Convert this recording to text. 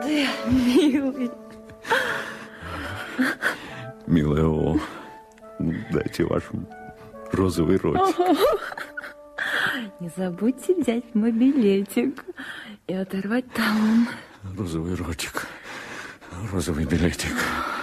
Ты, милый. Милая О, дайте ваш розовый ротик. Не забудьте взять мой билетик и оторвать талон. Розовый ротик, розовый билетик.